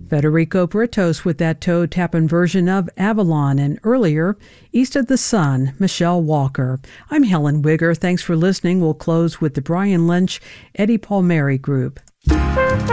Federico Britos with that toe-tapping version of Avalon, and earlier, East of the Sun, Michelle Walker. I'm Helen Wigger. Thanks for listening. We'll close with the Brian Lynch, Eddie Palmieri Group.